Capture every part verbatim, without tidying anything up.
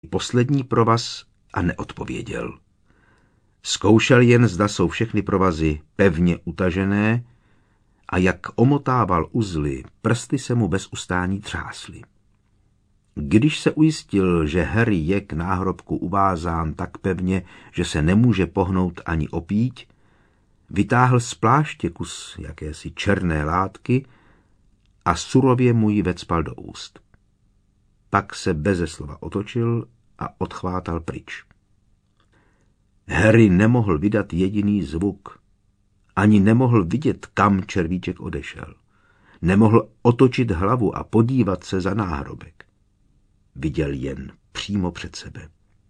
poslední provaz a neodpověděl. Zkoušel jen, zda jsou všechny provazy pevně utažené a jak omotával uzly, prsty se mu bez ustání třásly. Když se ujistil, že Harry je k náhrobku uvázán tak pevně, že se nemůže pohnout ani opíť, vytáhl z pláště kus jakési černé látky a surově mu ji vecpal do úst. Pak se beze slova otočil a odchvátal pryč. Harry nemohl vydat jediný zvuk, ani nemohl vidět, kam červíček odešel. Nemohl otočit hlavu a podívat se za náhrobek. Viděl jen přímo před sebe.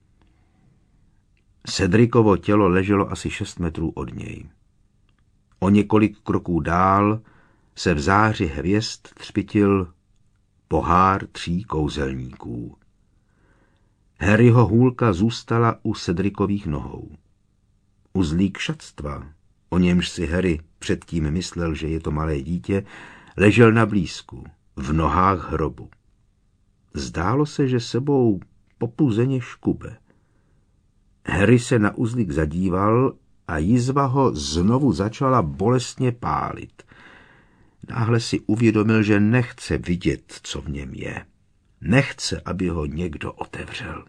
Cedricovo tělo leželo asi šest metrů od něj. O několik kroků dál se v záři hvězd třpitil pohár tří kouzelníků. Harryho hůlka zůstala u Cedricových nohou. Uzlík šatstva, o němž si Harry předtím myslel, že je to malé dítě, ležel na blízku, v nohách hrobu. Zdálo se, že sebou popuzeně škube. Harry se na uzlík zadíval a jizva ho znovu začala bolestně pálit. Náhle si uvědomil, že nechce vidět, co v něm je. Nechce, aby ho někdo otevřel.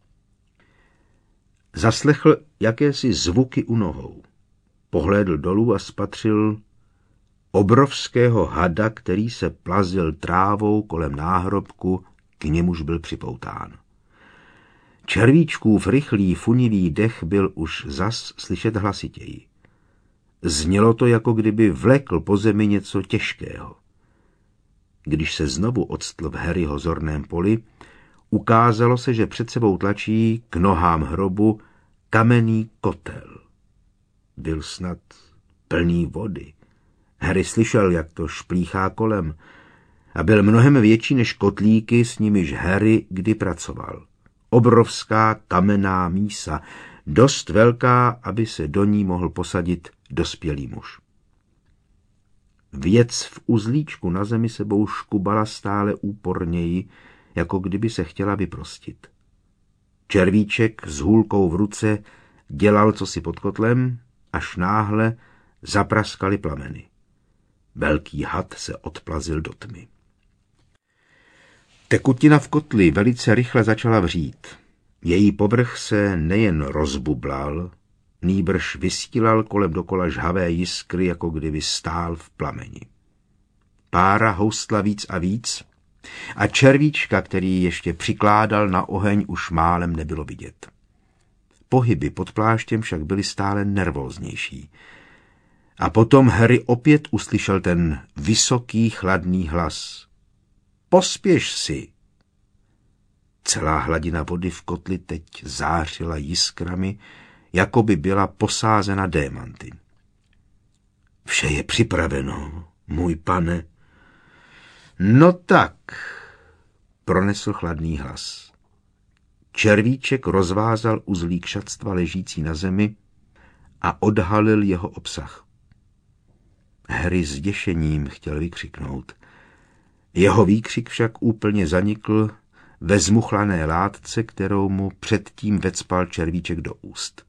Zaslechl jakési zvuky u nohou. Pohlédl dolů a spatřil obrovského hada, který se plazil trávou kolem náhrobku, k němuž byl připoután. Červíčkův rychlý funivý dech byl už zas slyšet hlasitěji. Znělo to, jako kdyby vlekl po zemi něco těžkého. Když se znovu octl v Harryho zorném poli, ukázalo se, že před sebou tlačí k nohám hrobu kamenný kotel. Byl snad plný vody. Harry slyšel, jak to šplíchá kolem, a byl mnohem větší než kotlíky, s nimiž Harry kdy pracoval. Obrovská kamenná mísa, dost velká, aby se do ní mohl posadit dospělý muž. Věc v uzlíčku na zemi sebou škubala stále úporněji, jako kdyby se chtěla vyprostit. Červíček s hůlkou v ruce dělal cosi pod kotlem, až náhle zapraskaly plameny. Velký had se odplazil do tmy. Tekutina v kotli velice rychle začala vřít. Její povrch se nejen rozbublal, nýbrž vystílal kolem dokola žhavé jiskry, jako kdyby stál v plameni. Pára houstla víc a víc a červíčka, který ještě přikládal na oheň, už málem nebylo vidět. Pohyby pod pláštěm však byly stále nervóznější. A potom Harry opět uslyšel ten vysoký, chladný hlas. Pospěš si! Celá hladina vody v kotli teď zářila jiskrami, jako by byla posázena démanty. Vše je připraveno, můj pane. No tak, pronesl chladný hlas. Červíček rozvázal uzlík šatstva ležící na zemi a odhalil jeho obsah. Harry s děšením chtěl vykřiknout. Jeho výkřik však úplně zanikl ve zmuchlané látce, kterou mu předtím vecpal červíček do úst.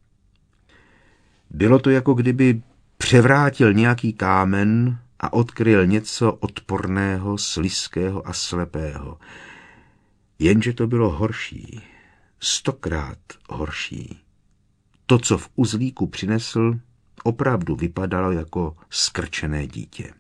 Bylo to, jako kdyby převrátil nějaký kámen a odkryl něco odporného, slizkého a slepého. Jenže to bylo horší, stokrát horší. To, co v uzlíku přinesl, opravdu vypadalo jako skrčené dítě.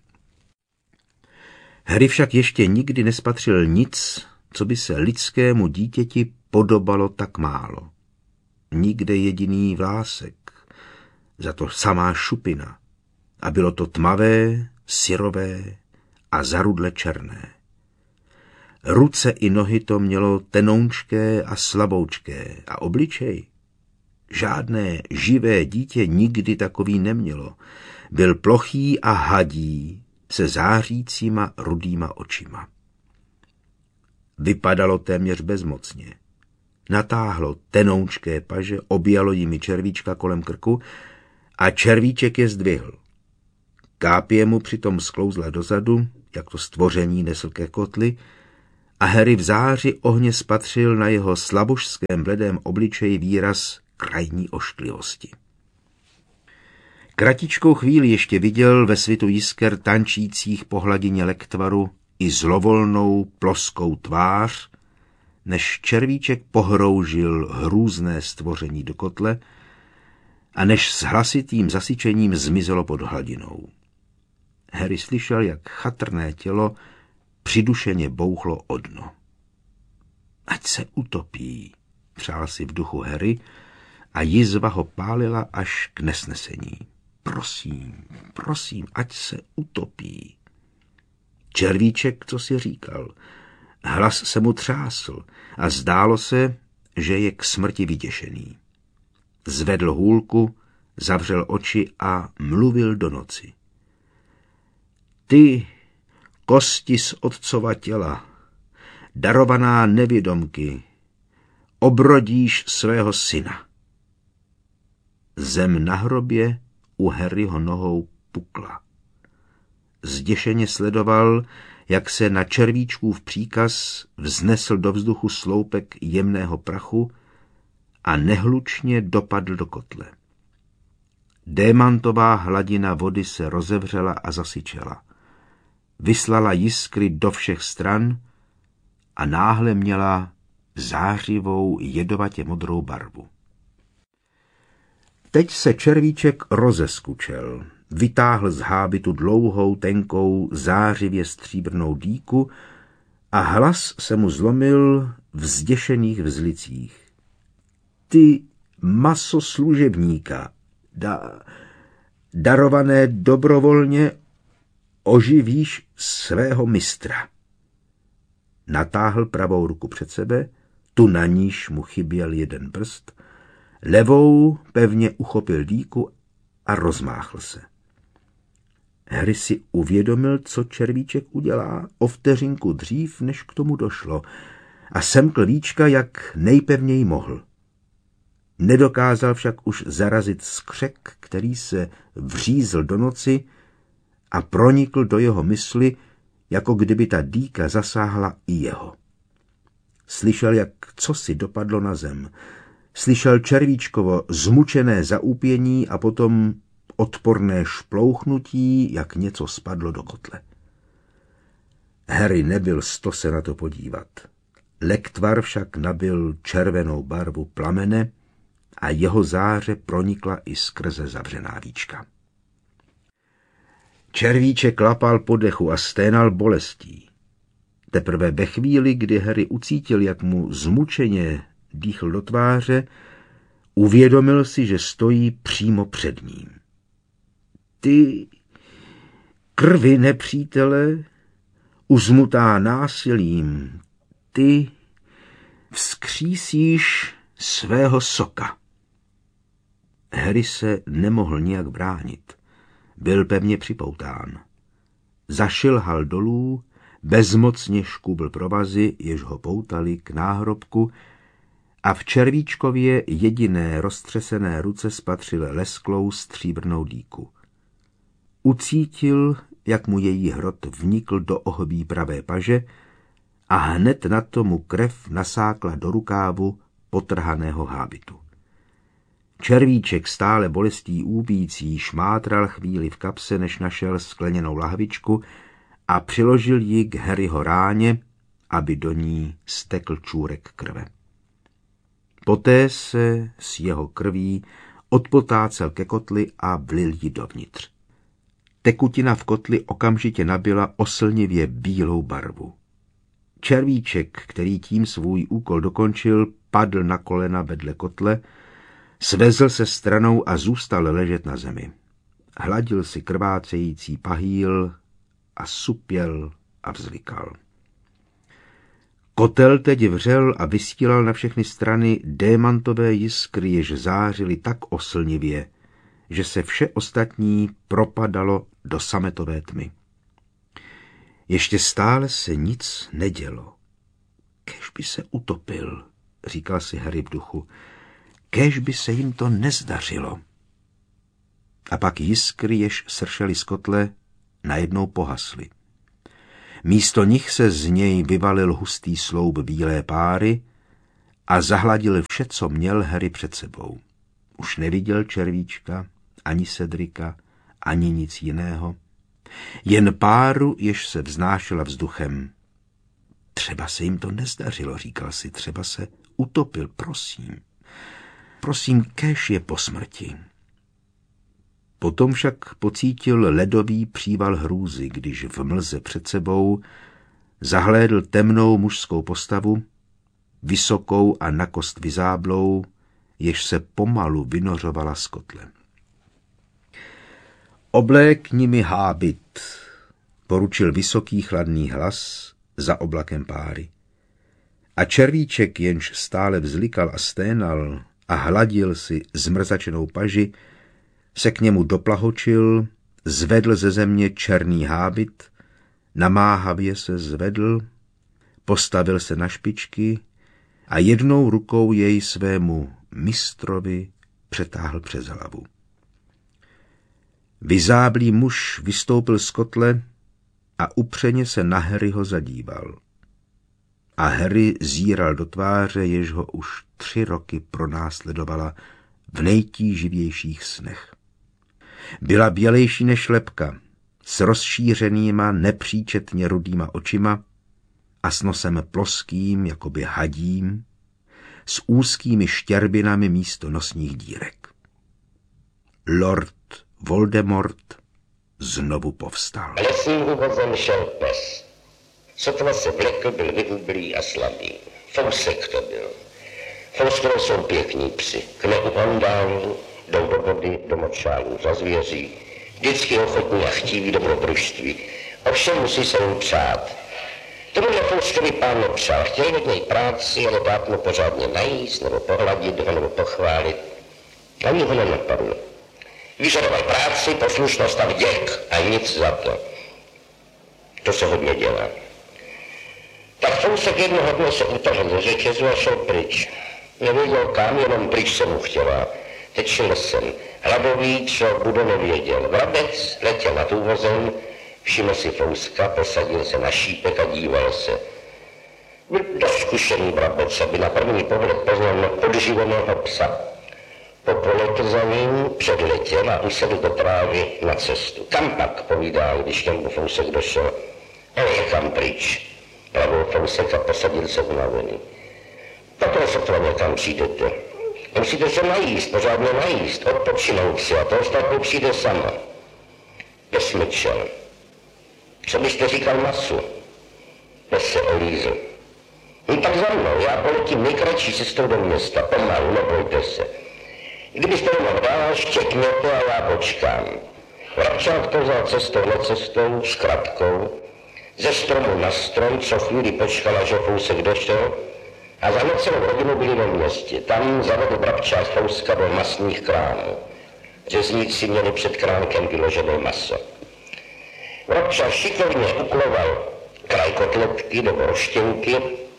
Harry však ještě nikdy nespatřil nic, co by se lidskému dítěti podobalo tak málo. Nikde jediný vlásek, za to samá šupina. A bylo to tmavé, syrové a zarudle černé. Ruce i nohy to mělo tenoučké a slaboučké a obličej. Žádné živé dítě nikdy takový nemělo. Byl plochý a hadí, se zářícíma rudýma očima. Vypadalo téměř bezmocně. Natáhlo tenoučké paže, objalo jimi červíčka kolem krku a červíček je zdvihl. Kápě mu přitom sklouzla dozadu, jak to stvoření nesl ke kotli, a Harry v záři ohně spatřil na jeho slabožském bledém obličeji výraz krajní ošklivosti. Kratičkou chvíli ještě viděl ve svitu jisker tančících po hladině lektvaru i zlovolnou ploskou tvář, než červíček pohroužil hrůzné stvoření do kotle a než s hlasitým zasyčením zmizelo pod hladinou. Harry slyšel, jak chatrné tělo přidušeně bouchlo o dno. Ať se utopí, přál si v duchu Harry a jizva ho pálila až k nesnesení. Prosím, prosím, ať se utopí. Červíček, co si říkal, hlas se mu třásl a zdálo se, že je k smrti vyděšený. Zvedl hůlku, zavřel oči a mluvil do noci. Ty, kosti z otcova těla, darovaná nevědomky, obrodíš svého syna. Zem na hrobě u Harryho nohou pukla. Zděšeně sledoval, jak se na červíčkův příkaz vznesl do vzduchu sloupek jemného prachu a nehlučně dopadl do kotle. Démantová hladina vody se rozevřela a zasyčela. Vyslala jiskry do všech stran a náhle měla zářivou jedovatě modrou barvu. Teď se červíček rozeskučel, vytáhl z hábitu dlouhou, tenkou, zářivě stříbrnou dýku a hlas se mu zlomil v zděšených vzlicích. Ty maso služebníka, da, darované dobrovolně, oživíš svého mistra. Natáhl pravou ruku před sebe, tu na níž mu chyběl jeden prst, levou pevně uchopil dýku a rozmáchl se. Harry si uvědomil, co červíček udělá o vteřinku dřív, než k tomu došlo, a semkl víčka, jak nejpevněji mohl. Nedokázal však už zarazit skřek, který se vřízl do noci a pronikl do jeho mysli, jako kdyby ta dýka zasáhla i jeho. Slyšel, jak cosi dopadlo na zem. Slyšel červíčkovo zmučené zaúpění a potom odporné šplouchnutí, jak něco spadlo do kotle. Harry nebyl sto se na to podívat. Lektvar však nabyl červenou barvu plamene a jeho záře pronikla i skrze zavřená víčka. Červíček klapal po dechu a sténal bolestí. Teprve ve chvíli, kdy Harry ucítil, jak mu zmučeně dýchl do tváře, uvědomil si, že stojí přímo před ním. Ty krvi nepřítele, uzmutá násilím, ty vzkřísíš svého soka. Harry se nemohl nijak bránit. Byl pevně připoután. Zašilhal dolů, bezmocně škubl provazy, jež ho poutali k náhrobku, a v červíčkově jediné roztřesené ruce spatřil lesklou stříbrnou dýku. Ucítil, jak mu její hrot vnikl do ohobí pravé paže a hned na to mu krev nasákla do rukávu potrhaného hábitu. Červíček stále bolestí úbící šmátral chvíli v kapse, než našel skleněnou lahvičku a přiložil ji k Harryho ráně, aby do ní stekl čůrek krve. Poté se s jeho krví odpotácel ke kotli a vlil ji dovnitř. Tekutina v kotli okamžitě nabyla oslnivě bílou barvu. Červíček, který tím svůj úkol dokončil, padl na kolena vedle kotle, svezl se stranou a zůstal ležet na zemi. Hladil si krvácející pahýl a supěl a vzlikal. Kotel teď vřel a vystílal na všechny strany démantové jiskry, jež zářily tak oslnivě, že se vše ostatní propadalo do sametové tmy. Ještě stále se nic nedělo. Kéž by se utopil, říkal si Harry v duchu. Kéž by se jim to nezdařilo. A pak jiskry, jež sršely z kotle, najednou pohasly. Místo nich se z něj vyvalil hustý sloup bílé páry a zahladil vše, co měl Harry před sebou. Už neviděl červíčka, ani Cedrika, ani nic jiného. Jen páru, jež se vznášela vzduchem. Třeba se jim to nezdařilo, říkal si, třeba se utopil, prosím. Prosím, kéž je po smrti. Potom však pocítil ledový příval hrůzy, když v mlze před sebou zahlédl temnou mužskou postavu, vysokou a na kost vyzáblou, jež se pomalu vynořovala z kotle. Oblékni mi hábit, poručil vysoký chladný hlas za oblakem páry. A červíček, jenž stále vzlikal a sténal a hladil si zmrzačenou paži, se k němu doplahočil, zvedl ze země černý hábit, namáhavě se zvedl, postavil se na špičky a jednou rukou jej svému mistrovi přetáhl přes hlavu. Vyzáblý muž vystoupil z kotle a upřeně se na Harryho zadíval. A Harry zíral do tváře, jež ho už tři roky pronásledovala v nejtíživějších snech. Byla bělejší než lebka, s rozšířenýma nepříčetně rudýma očima a s nosem ploským, jakoby hadím, s úzkými štěrbinami místo nosních dírek. Lord Voldemort znovu povstal. Lesním uvozem šel pes. Sotva se vlekl, byl vyhublý a slabý. Fousek to byl. Fouskové jsou pěkní psi. Kne u ondálu, jdou do vody, do močálu, za zvěří. Vždycky ochotní a chtíví dobrodružství. Ovšem musí se jim přát. Tomuhle Fouskovi pán nepřál. Chtěl od něj práci, ale dát mu pořádně najíst, nebo pohladit ho, nebo pochválit. Ani ho nenapadlo. Vyžadoval práci, poslušnost a vděk a nic za to. To se hodně dělá. Tak Fousek jednoho dne se utahl ze řetězu a šel pryč. Nevěděl kam, jenom pryč se mu chtěla. Teď šel lesem. Hladový, co bude, nevěděl. Vrabec letěl nad úvozem, všiml si Fouska, posadil se na šípek a díval se. Byl dost zkušený vrabec, aby na první pohled poznal podživeného psa. Popoletl za ním, předletěl a usedl do trávy na cestu. Kam pak, povídal, když k němu Fousek došel. Ale je kam pryč. Pravil Fousek a posadil se unavený. Potom sotva někam přijdete. Musíte se najíst, pořádně najíst, odpočinout si a to ostatní přijde sama. Pes mlčel. Co byste říkal masu? Pes se olízl. No tak za mnou, já poletím nejkratší cestou do města, pomalu, nebojte se. Kdybyste jenom dál, štěkněte a já počkám. Vrabčák to vzal cestou necestou, s kratkou, ze stromu na strom, co chvíli počkala, že Fousek došel, a za necelou hodinu byli ve městě. Tam zavedl vrabčák Fouska do masných krámů. Řezníci měli před kránkem vyložené maso. Vrabčák šikovně ukloval kraj kotletky nebo roštěnky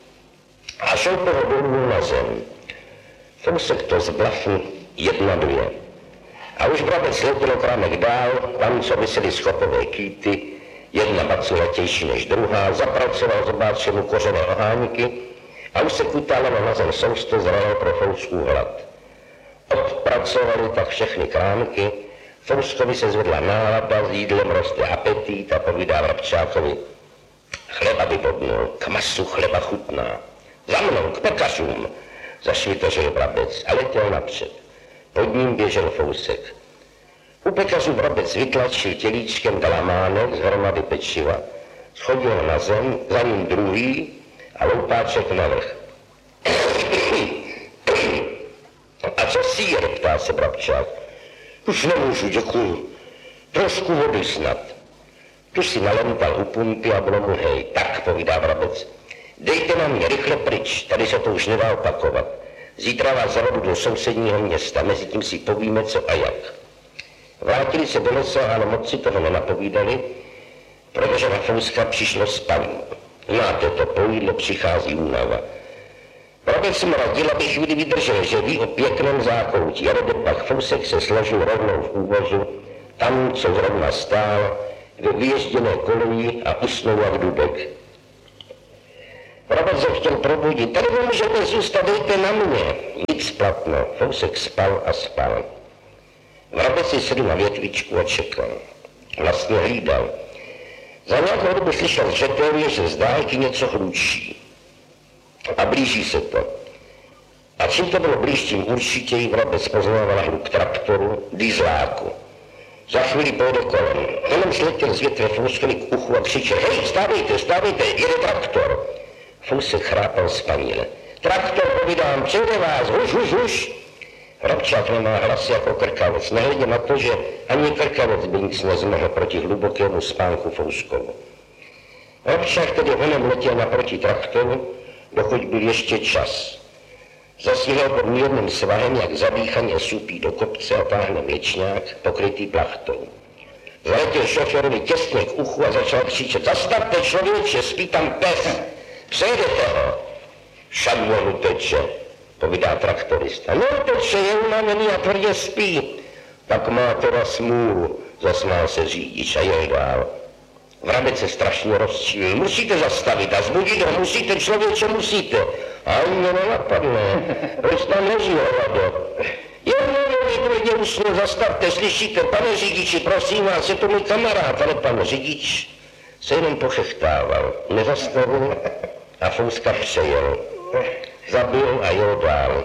a šel po dolů na zem. Fousek to zblafl jedna, dvě. A už vrabec letěl krámek dál, tam, co visely schopové kýty, jedna baculetější než druhá, zapracoval zobáčemu kořené ohánky a už se kutálo na zem sousto zralo pro Fousků hlad. Odpracovali tak všechny krámky, Fouskovi se zvedla nálada, s jídlem roste apetit a povídá vrabčákovi. Chleba by bodnul, k masu chleba chutná. Za mnou, k pekařům, zašvitořil vrabec a letěl napřed. Pod ním běžel Fousek. U pekařů vrabec vytlačil tělíčkem dalamánek z hromady pečiva, schodil na zem, za ním druhý a loupáček na vrch. A co sír, ptá se vrabčák. Už nemůžu, děkuju. Trošku vody snad. Tu si nalental u pumpy a bylo mu hej. Tak, povídá vrabec. Dejte na mě rychle pryč, tady se to už nedá opakovat. Zítra vás zavedu do sousedního města, mezi tím si povíme co a jak. Vrátili se do lesa, ale moc si toho nenapovídali, protože na Fouska přišlo spaní. Máte to, po jídle přichází únava. Vrabec jsem radil, aby chvíli vydržel, že ví o pěkném zákoutí, ale pak Fousek se složil rovnou v úvozu, tam, co zrovna stál, ve vyježděné koleji a usnul jak dudek. Vrabec ho chtěl probudit. Tady nemůžete zůstat, dejte na mě. Nic platno. Fousek spal a spal. Vrabec si sedl na větvičku a čekal. Vlastně hlídal. Za nějakou dobu slyšel zřetelně, že z dálky něco hlučí. A blíží se to. A čím to bylo blíž, tím určitěji Vrabec poznával hluk traktoru, dieseláku. Za chvíli pojede kolem. Jenom sletěl z větve Fouskovi k uchu a křičel: hej, stávejte, stávejte, jede traktor. Fousek chrápal spanile. Traktor, povídám, přejde vás, huš, huš, huš. Vrabčák nemá hlasy jako krkavec, nehledě na to, že ani krkavec by nic nezmohl proti hlubokému spánku Fouskovu. Vrabčák tedy honem letěl naproti traktoru, dokud byl ještě čas. Zastihl pod mírným svahem, jak zadýchaně supí do kopce a táhne věčňák, pokrytý plachtou. Zaletěl šoférovi těsně k uchu a začal křičet: zastavte, člověče, spí tam pes, přejdete ho. Šadlo teče, povídá traktorista. No teče, je unavený a tvrdě spí. Tak má teda smůlu, zasmál se řidič a jel dál. Vrabec se strašně rozčílil. Musíte zastavit a zbudit ho, musíte, člověče, musíte. A mě nenapadne, proč tam leží hovado. Jen nevím, tvrdě usnul, zastavte, slyšíte, pane řidiči, prosím vás, je to můj kamarád, ale pan řidič se jenom pochechtával, nezastavil a Fouska přejel. Zabil a jel dál.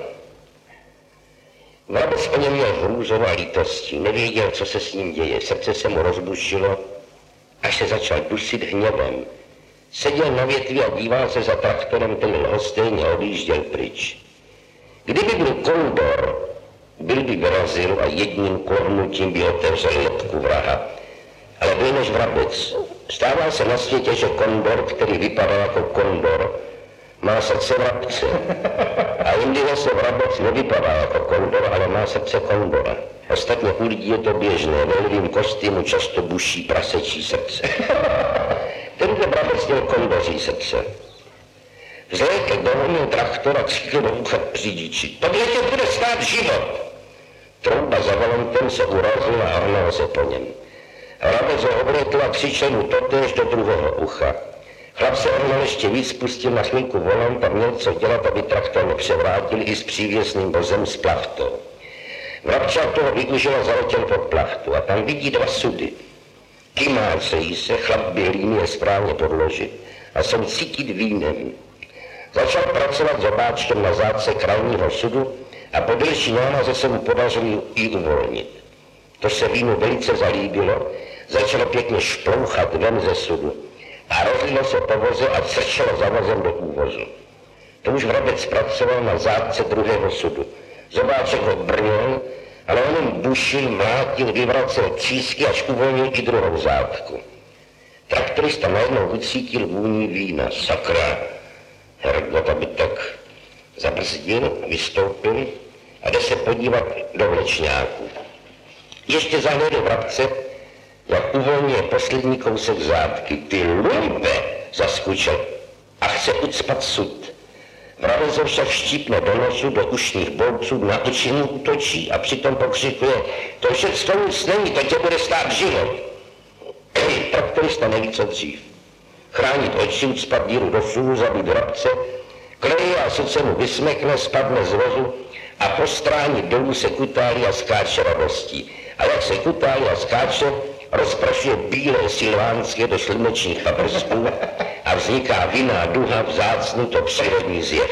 Vrabec o něm měl hrůzou a lítostí, nevěděl, co se s ním děje, srdce se mu rozbušilo, až se začal dusit hněvem. Seděl na větvi a díval se za traktorem, ten lhostejně odjížděl pryč. Kdyby byl kondor, byl by vyrazil a jedním kornutím by otevřel lebku vraha. Ale byl než vrabec. Stává se na světě, že kondor, který vypadá jako kondor, má srdce vrabce. A jindy zase vrabec nevypadá jako kondor, ale má srdce kondora. Ostatně u lidí je to běžné, ve lidým kostýmu často buší prasečí srdce. Tenhle vrabec měl kondoří srdce. Vzlétl dohonil traktor a křikl do ucha řidiči: tohle tě bude stát život. Trouba za volantem se urazila a hnala se po něm. Vrabec ho oblétl a křičel mu totéž do druhého ucha. Chlap se ohnal ještě víc, spustil na chvilku volant a měl co dělat, aby traktor nepřevrátil i s přívěsným vozem s plachtou. Vrabčák toho využil a zaletěl pod plachtu a tam vidí dva sudy. Kymácejí se, chlap běhlín je správně podložit a jsou cítit vínem. Začal pracovat zobáčkem na zádce krajního sudu a po delší námaze se mu podařilo ji uvolnit. To se vínu velice zalíbilo, začalo pěkně šplouchat ven ze sudu a rozlilo se po voze a crčelo za vozem do úvozu. To už Vrabec pracoval na zádce druhého sudu. Zobáček ho brněl, ale on jim bušil, mlátil, vyvracel třísky, až uvolnil i druhou zádku. Traktorista najednou ucítil vůni vína. Sakra, Hergot, aby tak zabrzdil, vystoupil a jde se podívat do vlečňáku. Ještě zahledl Vrabce, jak uvolňuje poslední kousek zádky. Ty lumpe, zaskučel a chce ucpat sud. Vrabec ho však štípne do nosu, do ušních bolců, na oči mu útočí a přitom pokřikuje: to všecko nic není, to tě bude stát život. Traktorista neví, co dřív. Chránit oči, ucpat díru do sůlu, zabít Vrabce, kleje a sice mu vysmekne, spadne z vozu a po stráni dolů se kutálí a skáče radostí. A jak se kutálí a skáče, rozprašuje bílé silvánské do slunečních paprsků a vzniká vinná duha, vzácný to přírodní zjev.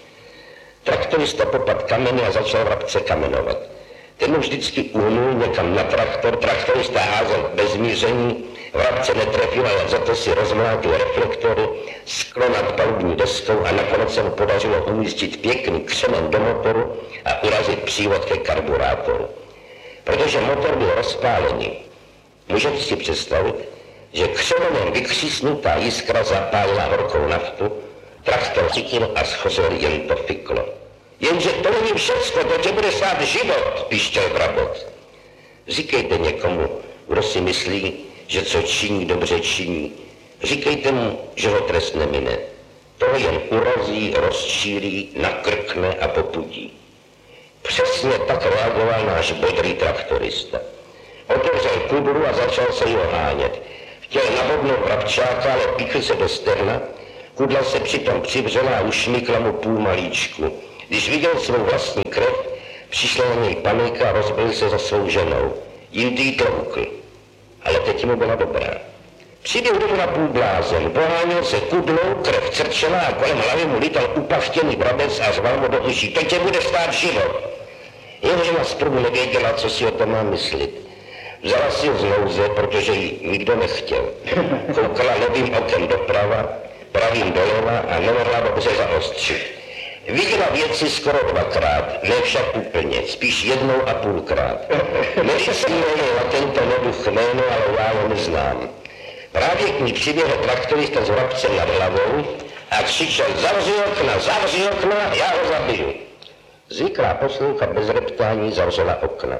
Traktorista popad kameny a začal Vrabce kamenovat. Ten mu vždycky uhnul někam na traktor, traktorista házel bez míření, Vrabce netrefil, ale za to si rozmlátil reflektory, sklo nad palubní deskou a nakonec se mu podařilo umístit pěkný křemen do motoru a urazit přívod ke karburátoru. Protože motor byl rozpálený, můžete si představit, že křemenem vykřísnutá jiskra zapálila horkou naftu, traktor chytil a schořel jen to fiklo. Jenže to není všecko, to tě bude stát život, pištěl Vrabec. Říkejte někomu, kdo si myslí, že co činí, dobře činí. Říkejte mu, že ho trest nemine. To jen urazí, rozčílí, nakrkne a popudí. Přesně tak reagoval náš bodrý traktorista. Otevřel kudru a začal se ji ohánět. Chtěl nabodnout vrabčáka, ale píchl se do sterna, kudla se přitom přivřela a ušmykla mu půl malíčku. Když viděl svou vlastní krev, přišla na něj panika a rozbil se za svou ženou. Jindy jí tloukl, ale teď mu byla dobrá. Přiběhl domů na půl blázen, poháněl se kudlou, krev crčela a kolem hlavy mu lítal upavštěný vrabec a řval mu do uší. To tě bude stát život. Jeho žena zprvu nevěděla, co si o tom má myslet. Vzala si ho z nouze, protože ji nikdo nechtěl. Koukala levým okem doprava, pravým doleva a nemohla dobře zaostřit. Viděla věci skoro dvakrát, ne však úplně, spíš jednou a půlkrát. Medicínou je latenta neduch jméno, ale já ho neznám. Právě k ní přiběhl traktorista s vrabcem nad hlavou a křičel: zavři okna, zavři okna, já ho zabiju. Zvyklá poslouchat bez reptání zavřela okna.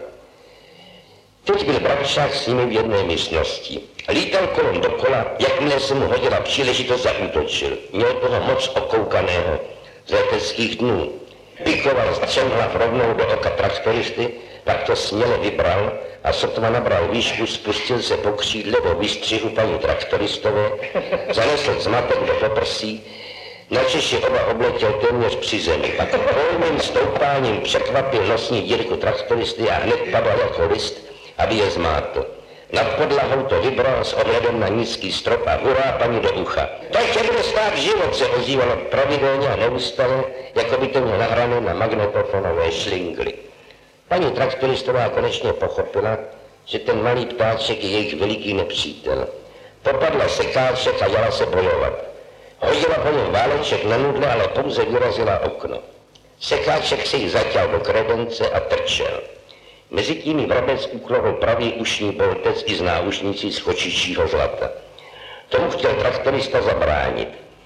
Teď byl vrabčák s nimi v jedné místnosti. Lítal kolem dokola, jakmile se mu hodila příležitost, zaútočil. Měl toho moc okoukaného z leteckých dnů. Pikoval střemhlav rovnou do oka traktoristy, pak to směle vybral a sotva nabral výšku, spustil se po křídle do výstřihu paní traktoristové, zanesl zmatek do poprsí, načež je oba obletěl téměř při zemi. Pak volným stoupáním překvapil nosní dírku traktoristy a hned padal jako list, aby je zmátl. Nad podlahou to vybral s ohledem na nízký strop a hurá paní do ucha. To tě bude stát život, se ozývalo pravidelně a neustále, jako by to měl nahrané na magnetofonové šlingly. Paní traktoristová konečně pochopila, že ten malý ptáček je jejich veliký nepřítel. Popadla sekáček a jala se bojovat. Hodila po něm váleček na nudle, ale pouze vyrazila okno. Sekáček se jí zaťal do kredence a trčel. Mezitím jí vrabec uklovil pravý ušní boltec i z náušnicí z chočičího zlata. Tomu chtěl traktorista zabránit.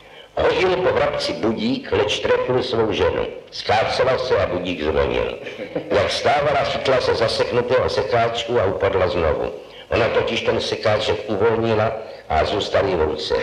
Hodil po vrabci budík, leč trefil svou ženu. Skácela se a budík zvonil. Jak stávala, chytla se zaseknutého sekáčku a upadla znovu. Ona totiž ten sekáček uvolnila a zůstal jí v ruce.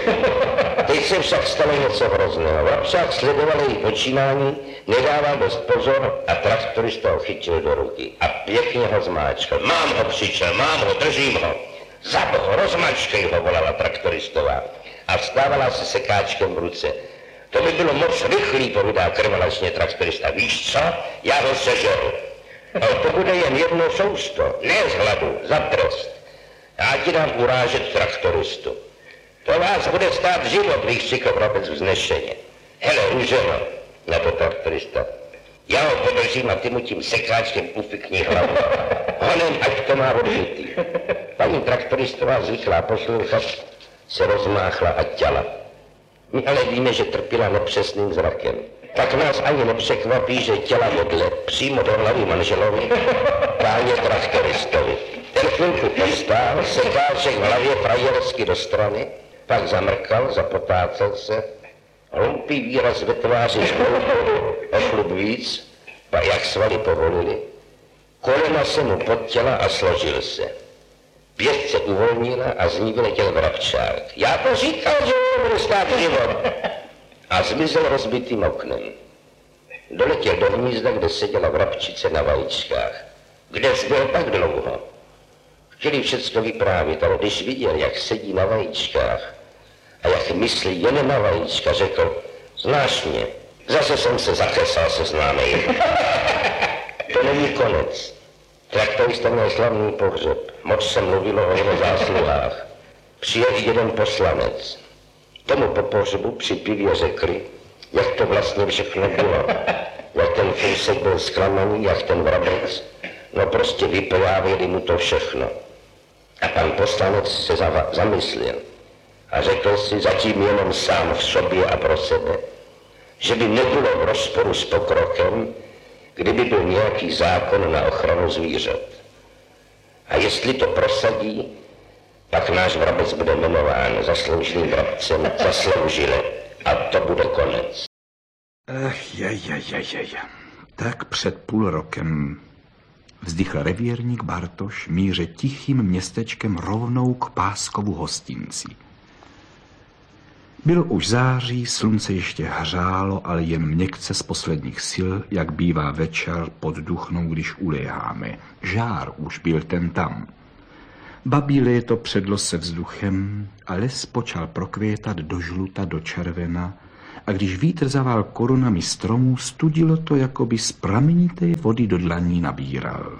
Teď se však stalo něco hrozného. Vrabčák sledoval její počínání, nedával dost pozor a traktorista ho chytil do ruky a pěkně ho zmáčkal. Mám ho, křičel, mám ho, držím ho. Zaboh, rozmačkej ho, volala traktoristová a vstávala se sekáčkem v ruce. To by bylo moc rychlý, povídá krvelačně traktorista. Víš co? Já ho sežeru. Ale to bude jen jedno sousto, ne z hladu, za trest. Já ti dám urážet traktoristu. To vás bude stát život, vykřikl vrabec vznešeně. Hele, růženo, na to traktorista. Já ho podržím a ty mu tím sekáčkem ufikni hlavu. Honem, ať to má odbytý. Paní traktoristová zvyklá poslouchat se rozmáchla a těla. My ale víme, že trpěla nepřesným zrakem. Tak nás ani nepřekvapí, že těla vedle přímo do hlavy manželovi, páně traktoristovi. Ten chvilku postál, sekáček v hlavě frajersky do strany, pak zamrkal, zapotácel se, hloupý výraz ve tváři škoupil o chlup víc, pak jak svaly povolili. Kolena se mu podtěla a složil se. Pěst se uvolnila a z ní vyletěl vrabčák. Já to říkal, že ho bude stát život. A zmizel rozbitým oknem. Doletěl do hnízda, kde seděla vrabčice na vajíčkách. Kde jsi byl tak dlouho? Chtěli všecko vyprávět, ale když viděl, jak sedí na vajíčkách a jak myslí jen na vajíčka, řekl, znáš mě, zase jsem se zakesal se známej. To není konec. Traktorista měl slavný pohřeb, moc se mluvilo o jeho zásluhách. Přijel jeden poslanec. Tomu po pohřebu při pivě řekli, jak to vlastně všechno bylo. Jak ten Fousek byl zklamaný, jak ten vrabec. No prostě vypojávěli mu to všechno. A pan poslanec se zamyslel a řekl si zatím jenom sám v sobě a pro sebe, že by nebylo v rozporu s pokrokem, kdyby byl nějaký zákon na ochranu zvířat. A jestli to prosadí, pak náš vrabec bude jmenován zasloužilým vrabcem, zasloužile, a to bude konec. Ech, je, je, je, je, je. Tak před půl rokem vzdychl revírník Bartoš míře tichým městečkem rovnou k Páskovu hostinci. Bylo už září, slunce ještě hřálo, ale jen měkce z posledních sil, jak bývá večer pod duchnou, když uléháme. Žár už byl ten tam. Babí léto předlo se vzduchem a les počal prokvětat do žluta, do červena a když vítr zavál korunami stromů, studilo to, jako by z pramenité vody do dlaní nabíral.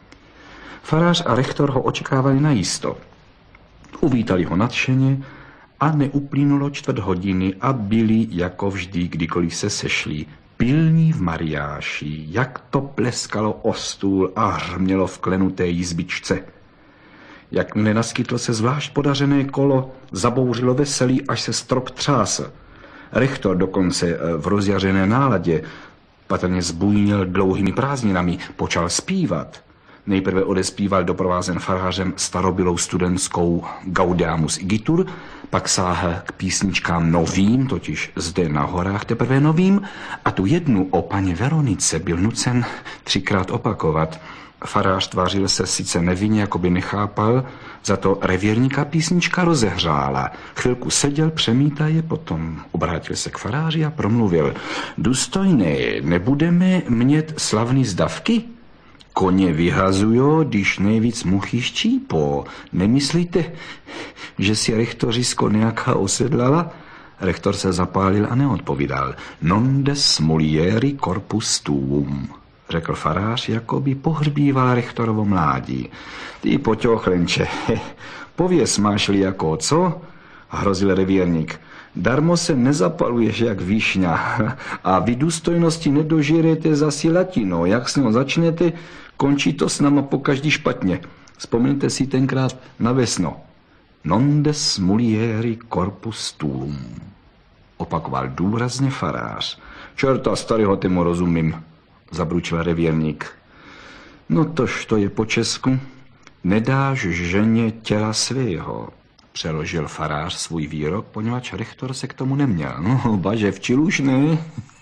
Farář a rektor ho očekávali najisto. Uvítali ho nadšeně a neuplynulo čtvrt hodiny a byli, jako vždy, kdykoliv se sešli, pilní v mariáši, jak to pleskalo o stůl a hrmělo v klenuté jizbičce. Jak nenaskytlo se zvlášť podařené kolo, zabouřilo veselí, až se strop třásl. Rektor dokonce v rozjařené náladě, patrně zbujnil dlouhými prázdninami, počal zpívat. Nejprve odespíval doprovázen farářem starobylou studentskou Gaudeamus igitur, pak sáhl k písničkám novým, totiž zde na horách teprve novým, a tu jednu o paně Veronice byl nucen třikrát opakovat. Farář tvářil se sice nevinně, jako by nechápal, za to revěrníka písnička rozehřála. Chvilku seděl, přemítaje, potom obrátil se k faráři a promluvil. Důstojné, nebudeme mět slavný zdavky? Koně vyhazujo, když nejvíc muchy ščípo. Nemyslíte, že si rektorisko nějaká osedlala? Rektor se zapálil a neodpovídal. Non des mulieri corpus tuum, řekl farář, jako by pohřbíval rektorovo mládí. Ty poťochlenče, pověz, máš-li jako co? Hrozil revěrník. Darmo se nezapaluješ jak výšňa a vy důstojnosti nedožijete zasi latino. Jak s ním začnete, končí to s náma pokaždý špatně. Vzpomeňte si tenkrát na vesno. Non des mulieri corpus tuum, opakoval důrazně farář. Čerta starého, tomu rozumím, zabručil revěrník. No tož to je po česku. Nedáš ženě těla svého, přeložil farář svůj výrok, poněvadž rektor se k tomu neměl. No, baže, v čiluž ne?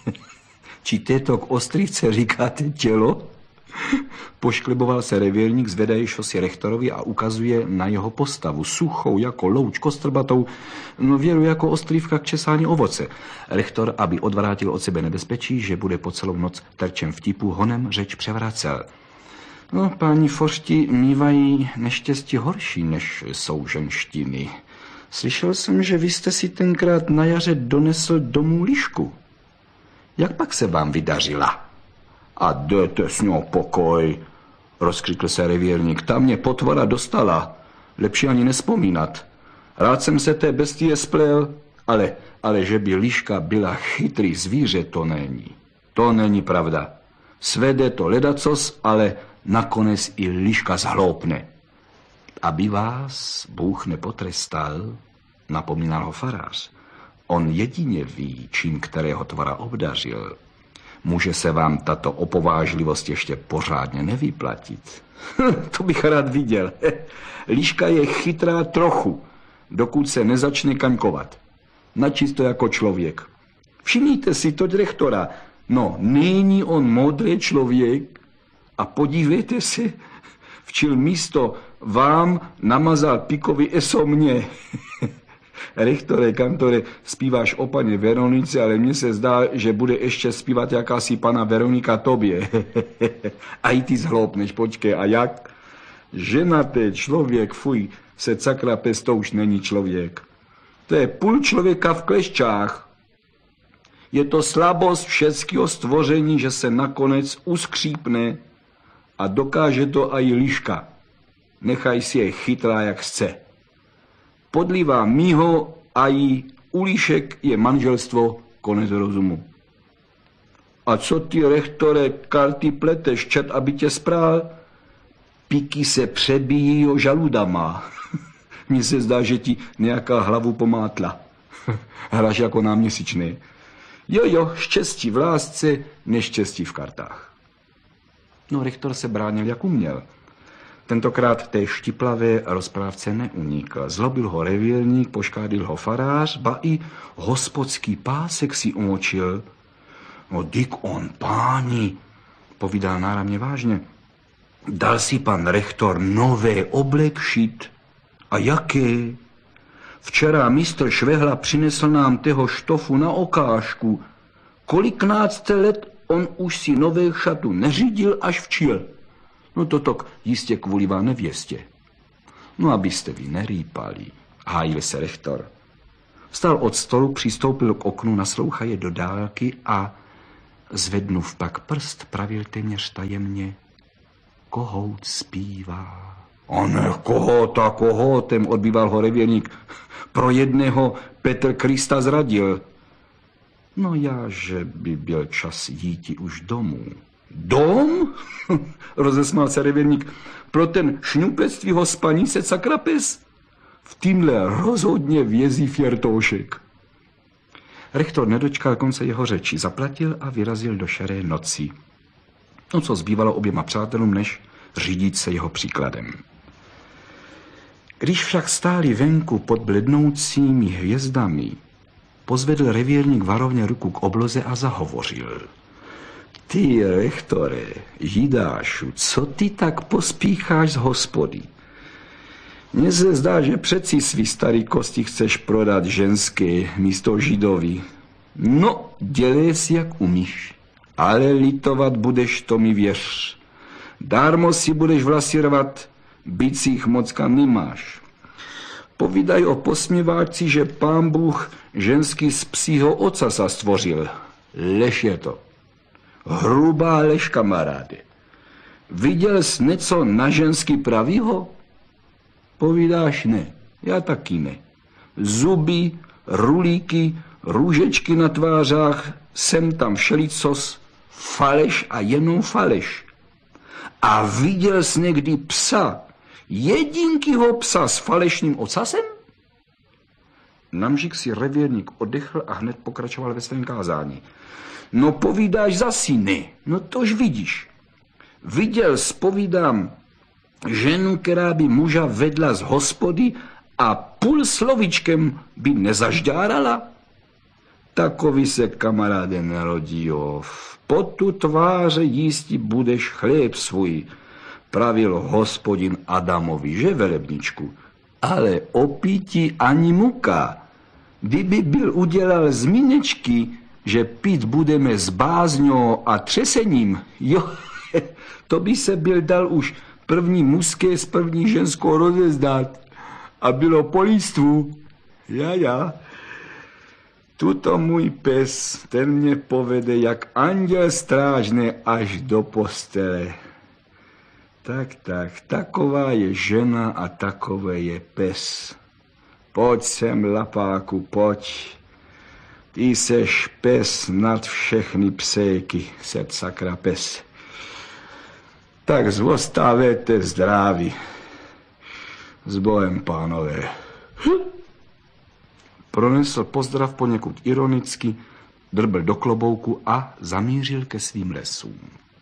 Či této k ostrývce říkáte tělo? Poškliboval se revěrník, zvedajíšo si rektorovi a ukazuje na jeho postavu, suchou jako louč, kostrbatou, no věru jako ostrývka k česání ovoce. Rektor, aby odvrátil od sebe nebezpečí, že bude po celou noc terčem vtipu, honem řeč převracel. No, páni foršti mívají neštěstí horší, než jsou ženštiny. Slyšel jsem, že vy jste si tenkrát na jaře donesl domů lišku. Jak pak se vám vydařila? A dejte s ňou pokoj, rozkřikl se revěrník. Ta mě potvora dostala, lepší ani nespomínat. Rád jsem se té bestie splel, ale, ale že by liška byla chytrý zvíře, to není. To není pravda. Svede to ledacos, ale nakonec i liška zhloupne. Aby vás Bůh nepotrestal, napomínal ho farář. On jedině ví, čím kterého tvora obdařil. Může se vám tato opovážlivost ještě pořádně nevyplatit. To bych rád viděl. Liška je chytrá trochu, dokud se nezačne kaňkovat. Načisto jako člověk. Všimněte si to rektora. No, není on modrý člověk? A podívejte se, včil místo vám namazal pikovi eso mě. Rektore, kantore, zpíváš o paně Veronice, ale mně se zdá, že bude ještě zpívat jakási pana Veronika tobě. A i ty zhloupneš, počkej, a jak? Ženatý člověk, fuj, se cakra pes, to už není člověk. To je půl člověka v klešťách. Je to slabost všeckého stvoření, že se nakonec uskřípne a dokáže to i liška. Nechaj si je chytrá, jak chce. Podlivá mýho a jí u líšek je manželstvo, konec rozumu. A co ty, rektore, karty pleteš, čet, aby tě sprál? Píky se přebíjí o žaludama. Mně se zdá, že ti nějaká hlavu pomátla. Hraš jako náměsíčný. Jo, jo, štěstí v lásce, neštěstí v kartách. No, rektor se bránil, jak uměl. Tentokrát té štiplavé rozprávce neunikl. Zlobil ho revěrník, poškádil ho farář, ba i hospodský pásek si umočil. No, dik on, páni, povídal náramně vážně. Dal si pan rektor nové oblek šít. A jaké? Včera mistr Švehla přinesl nám toho štofu na okážku. Koliknácté let on už si nové šatu neřídil až včil. No to tok jistě kvůli vám nevěstě. No, abyste vy nerýpali, hájil se rektor. Vstal od stolu, přistoupil k oknu, naslouchal je do dálky a, zvednув pak prst, pravil téměř tajemně: kohout zpívá. A ne, kohota, kohotem, odbýval ho revěrník. Pro jedného Petr Krista zradil. No já, že by byl čas jíti už domů. Dom? Rozesmál se revěrník. Pro ten šňupec tvýho spanice sakrapes? V týmhle rozhodně vězí fjertoušek. Rektor nedočkal konce jeho řeči, zaplatil a vyrazil do šeré noci. No, co zbývalo oběma přátelům, než řídit se jeho příkladem. Když však stáli venku pod blednoucími hvězdami, pozvedl revírník varovně ruku k obloze a zahovořil. Ty, rektore, Židášu, co ty tak pospícháš z hospody? Mně se zdá, že přeci svý starý kosti chceš prodat ženské místo Židovi. No, dělej si, jak umíš, ale litovat budeš, to mi věř. Dármo si budeš vlasírovat, byť si jich mocka nemáš. Povídaj o posměváčci, že pán Bůh ženský z psího oca sa stvořil. Lež je to. Hrubá lež, kamaráde. Viděl jsi něco na ženský pravýho? Povídáš ne, já taky ne. Zuby, rulíky, růžečky na tvářách, sem tam všelicos, faleš a jenom faleš. A viděl jsi někdy psa, jedinkýho psa s falešným ocasem? Namžik si revírník oddechl a hned pokračoval ve svém kázání. No povídáš zasi ne, no tož vidíš. Viděl jsi, povídám, ženu, která by muža vedla z hospody a půl slovičkem by nezažďárala? Takový se, kamaráde, nerodí, jo. V potu tváře jísti budeš chléb svůj, pravil hospodin Adamovi, že, velebničku? Ale opítí ani muka. Kdyby byl udělal zmínečky, že pít budeme s bázňou a třesením, jo, to by se byl dal už první mužské s první ženskou rozezdát. A bylo po lístvu. Já, já. Tuto můj pes, ten mě povede jak anděl strážný až do postele. Tak, tak, taková je žena a takové je pes. Pojď sem, lapáku, pojď. Ty seš pes nad všechny psejky, sed sakra pes. Tak zůstávejte zdraví. S Bohem, pánové. Pronesl pozdrav poněkud ironicky, drbl do klobouku a zamířil ke svým lesům.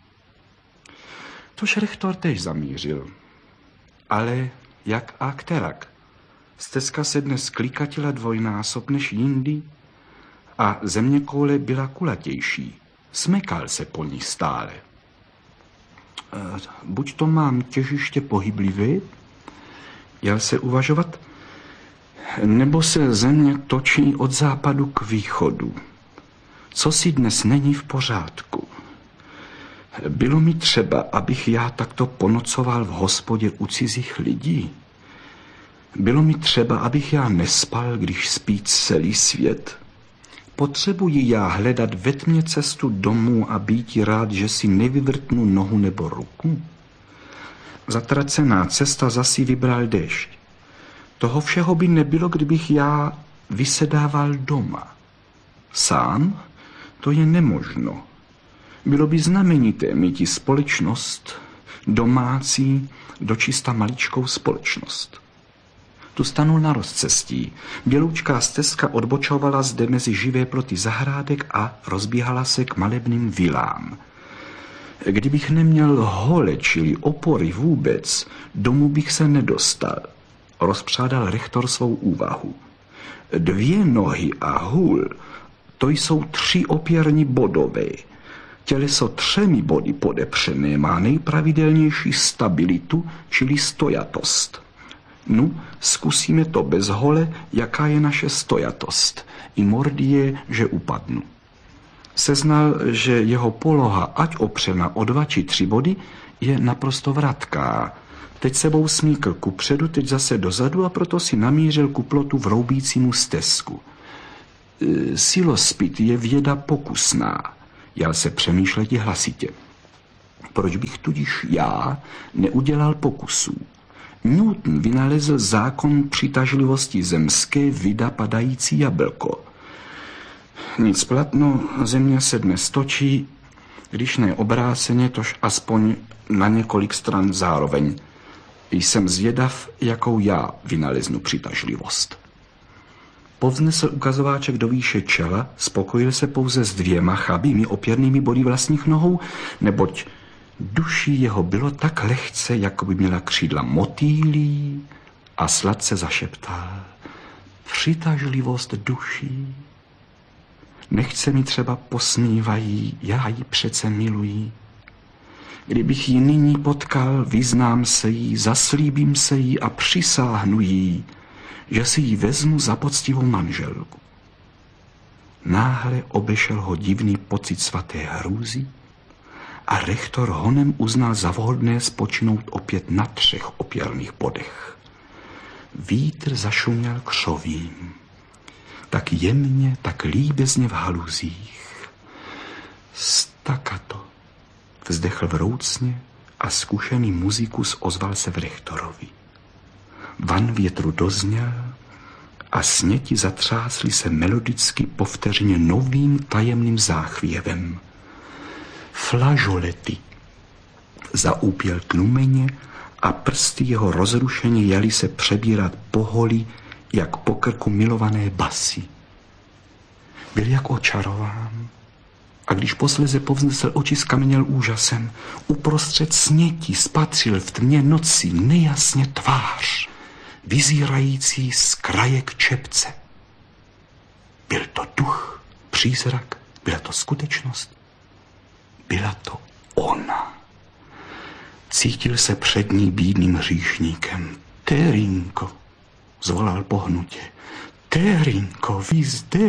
Tož rektor tež zamířil. Ale jak a kterak? Stezka se dnes klikatila dvojnásob než jindy a zeměkoule byla kulatější. Smekal se po ní stále. E, buď to mám těžiště pohyblivé, jel se uvažovat, nebo se země točí od západu k východu. Co si dnes není v pořádku? Bylo mi třeba, abych já takto ponocoval v hospodě u cizích lidí. Bylo mi třeba, abych já nespal, když spí celý svět. Potřebuji já hledat ve tmě cestu domů a býti rád, že si nevyvrtnu nohu nebo ruku? Zatracená cesta zasi vybral déšť. Toho všeho by nebylo, kdybych já vysedával doma. Sám? To je nemožno. Bylo by znamenité míti společnost, domácí, dočista maličkou společnost. Tu stanul na rozcestí. Běloučká stezka odbočovala zde mezi živé ploty zahrádek a rozbíhala se k malebným vilám. Kdybych neměl hole, čili opory vůbec, domů bych se nedostal. Rozpřádal rektor svou úvahu. Dvě nohy a hůl, to jsou tři opěrní bodové. Těleso třemi body podepřené má nejpravidelnější stabilitu, čili stojatost. No, zkusíme to bez hole, jaká je naše stojatost. I mordy je, že upadnu. Seznal, že jeho poloha, ať opřena o dva či tři body, je naprosto vratká. Teď sebou smíkl kupředu, teď zase dozadu a proto si namířil ku plotu vroubícímu stezku. E, silospit je věda pokusná, jal se přemýšleti hlasitě. Proč bych tudíž já neudělal pokusů? Newton vynalezl zákon přitažlivosti zemské, vida padající jablko. Nic platno, země se dnes točí, když ne obráceně, tož aspoň na několik stran zároveň. Jsem zvědav, jakou já vynaleznu přitažlivost. Povznesl ukazováček do výše čela, spokojil se pouze s dvěma chabými opěrnými body vlastních nohou, neboť duší jeho bylo tak lehce, jako by měla křídla motýlí, a sladce zašeptal: přitažlivost duší. Nechce mi třeba posmívají, já ji přece miluji. Kdybych ji nyní potkal, vyznám se jí, zaslíbím se jí a přisáhnu jí, že si ji vezmu za poctivou manželku. Náhle obešel ho divný pocit svaté hrůzy a rektor honem uznal za vhodné spočinout opět na třech opěrných bodech. Vítr zašuměl křovím, tak jemně, tak líbezně v haluzích. Stakato, vzdechl vroucně a zkušený muzikus ozval se v rektorovi. Van větru dozněl a sněti zatřásly se melodicky povteřeně novým tajemným záchvěvem. Flažolety. Zaúpěl tlumeně a prsty jeho rozrušeně jeli se přebírat poholi, jak po krku milované basy. Byl jak očarován a když posléze povznesl oči, skameněl úžasem. Uprostřed snětí spatřil v tmě noci nejasně tvář, vyzírající z krajek čepce. Byl to duch, přízrak, byla to skutečnost, byla to ona. Cítil se před ní bídným hříšníkem. Térinko, zvolal pohnutě. Térinko, vy zde.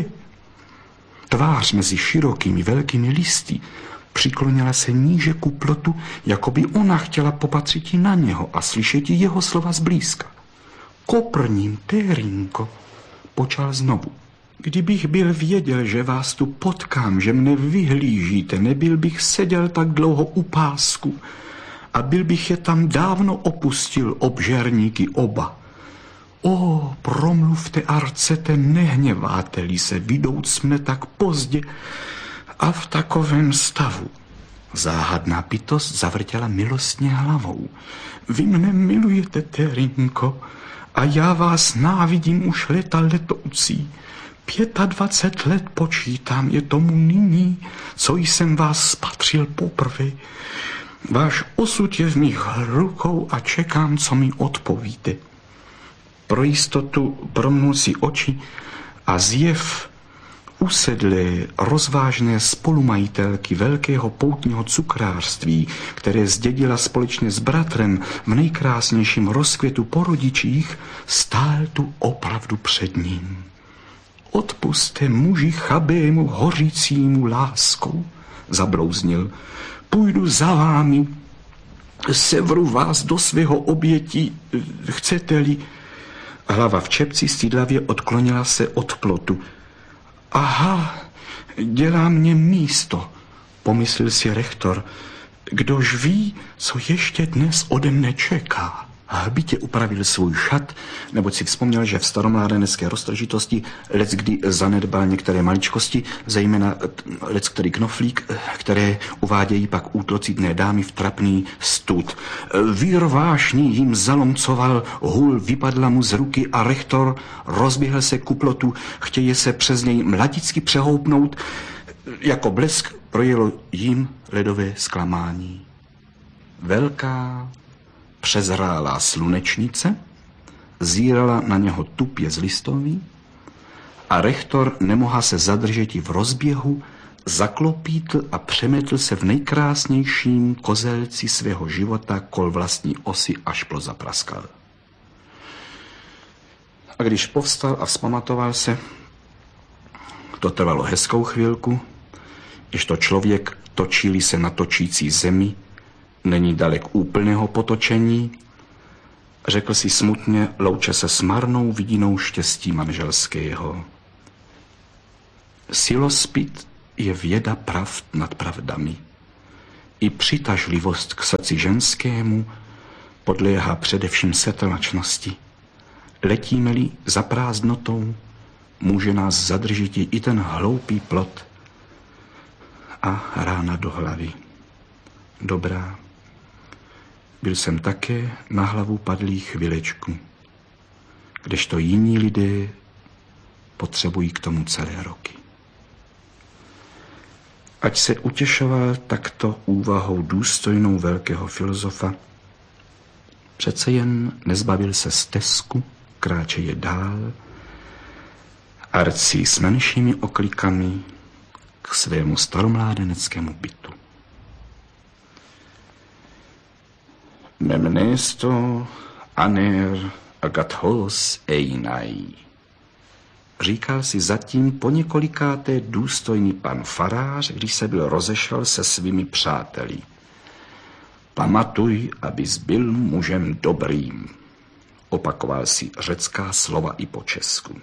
Tvář mezi širokými velkými listy přiklonila se níže ku plotu, jako by ona chtěla popatřit na něho a slyšet jeho slova zblízka. Koprním, Térinko, počal znovu. Kdybych byl věděl, že vás tu potkám, že mne vyhlížíte, nebyl bych seděl tak dlouho u pásku a byl bych je tam dávno opustil, obžerníky oba. O, promluvte a chcete, nehněváte-li se, vidouc mne tak pozdě a v takovém stavu. Záhadná bytost zavrtěla milostně hlavou. Vy mne milujete, Térinko, a já vás návidím už leta letoucí. Pětadvacet let počítám, je tomu nyní, co jsem vás spatřil poprvé. Váš osud je v mých rukou a čekám, co mi odpovíte. Pro jistotu promnul si oči a zjev usedlé, rozvážné spolumajitelky velkého poutního cukrářství, které zdědila společně s bratrem v nejkrásnějším rozkvětu po rodičích, stál tu opravdu před ním. Odpuste muži chabému, hořícímu láskou, zabrouznil. Půjdu za vámi, sevru vás do svého obětí, chcete-li. Hlava v čepci stydlavě odklonila se od plotu. Aha, dělá mě místo, pomyslel si rektor. Kdož ví, co ještě dnes ode mne čeká. Hbitě upravil svůj šat, neboť si vzpomněl, že v staromládenecké roztržitosti leckdy zanedbal některé maličkosti, zejména leckterý knoflík, které uvádějí pak útlocitné dámy v trapný stud. Vír vášní jim zalomcoval, hůl vypadla mu z ruky a rektor rozběhl se ku plotu, chtěje se přes něj mladicky přehoupnout. Jako blesk projelo jim ledové zklamání. Velká přezrálá slunečnice zírala na něho tupě z listoví a rektor nemohl se zadržeti v rozběhu, zaklopítl a přemetl se v nejkrásnějším kozelci svého života kol vlastní osy, až plo zapraskal. A když povstal a vzpamatoval se, to trvalo hezkou chvilku, když to člověk točí se na točící zemi, není dalek úplného potočení, řekl si smutně, louče se s marnou vidinou štěstí manželského. Silospit je věda pravd nad pravdami. I přitažlivost k srdci ženskému podléhá především setrvačnosti. Letíme-li za prázdnotou, může nás zadržet i ten hloupý plot a rána do hlavy. Dobrá, byl jsem také na hlavu padlý chvilečku, kdežto jiní lidé potřebují k tomu celé roky. Ať se utěšoval takto úvahou důstojnou velkého filozofa, přece jen nezbavil se stezku, kráčeje dál a rcí s menšími oklikami k svému staromládeneckému bytu. Memnesto aner agathos einai. Říkal si zatím po několikáté důstojný pan farář, když se byl rozešel se svými přáteli. Pamatuj, abys byl mužem dobrým. Opakoval si řecká slova i po česku.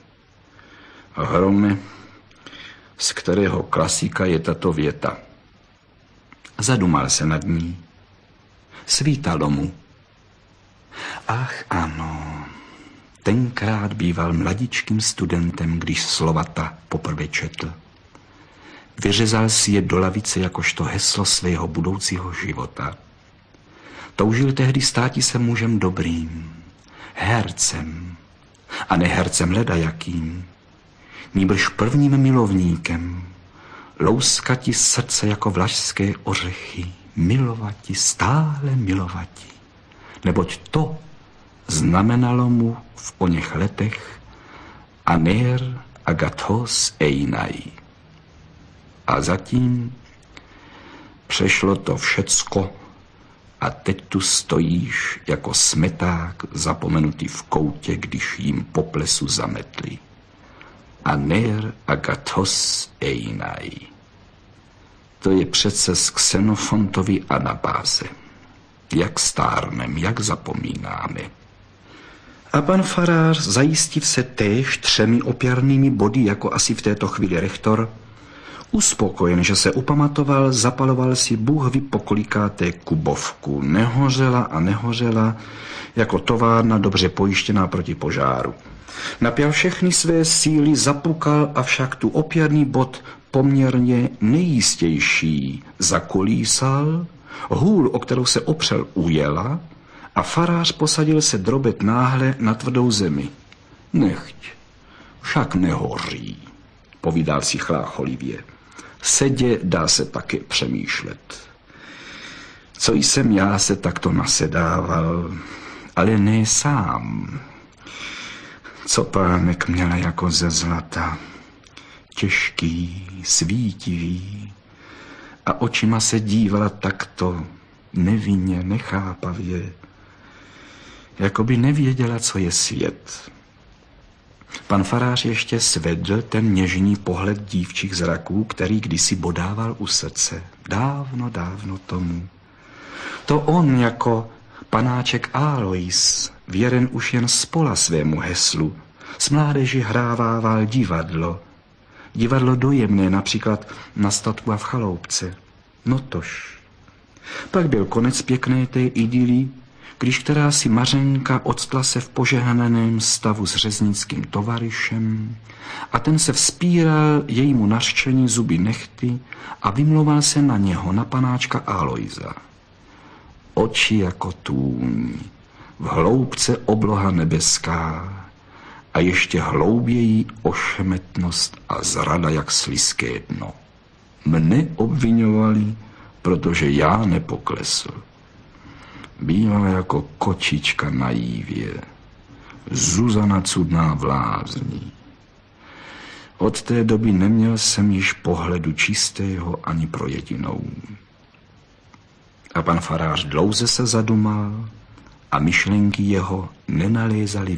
Hrome, z kterého klasika je tato věta. Zadumal se nad ní. Svítalo mu. Ach ano, tenkrát býval mladičkým studentem, když slova ta poprvé četl. Vyřezal si je do lavice jakožto heslo svého budoucího života. Toužil tehdy státi se mužem dobrým, hercem, a ne hercem ledajakým, nýbrž prvním milovníkem, louskati srdce jako vlašské ořechy, milovati, stále milovati, neboť to znamenalo mu v oněch letech aner agathos einai. A zatím přešlo to všecko a teď tu stojíš jako smeták zapomenutý v koutě, když jim po plesu zametli. Aner agathos einai. To je přece z Xenofontovy anabáze. Jak stárnem, jak zapomínáme. A pan farář, zajistiv se též třemi opěrnými body, jako asi v této chvíli rektor, uspokojen, že se upamatoval, zapaloval si Bůh ví pokolikáté kubovku. Nehořela a nehořela, jako továrna dobře pojištěná proti požáru. Napěl všechny své síly, zapukal, avšak tu opěrný bod poměrně nejistější zakolísal, hůl, o kterou se opřel, ujela a farář posadil se drobet náhle na tvrdou zemi. Nechť, však nehoří, povídal si chlácholivě. Sedě dá se také přemýšlet. Co jsem já se takto nasedával, ale ne sám. Co pánek měla jako ze zlata, těžký, svítivý, a očima se dívala takto nevinně, nechápavě, jako by nevěděla, co je svět. Pan farář ještě svedl ten něžný pohled dívčích zraků, který kdysi bodával u srdce. Dávno, dávno tomu. To on jako panáček Alois, věren už jen spola svému heslu, s mládeži hrávával divadlo. Divadlo dojemné, například na statku a v chaloupce. No tož. Pak byl konec pěkné té idyly, když která si Mařenka odstla se v požehnaném stavu s řeznickým tovaryšem a ten se vzpíral jejímu nařčení zuby nechty a vymlouval se na něho, na panáčka Aloisa. Oči jako tůň, v hloubce obloha nebeská a ještě hlouběji ošemetnost a zrada jak slizké dno. Mne obviňovali, protože já nepoklesl. Bývala jako kočička na jívě, Zuzana cudná vlázní. Od té doby neměl jsem již pohledu čistého ani pro jedinou. A pan farář dlouze se zadumal a myšlenky jeho nenalézaly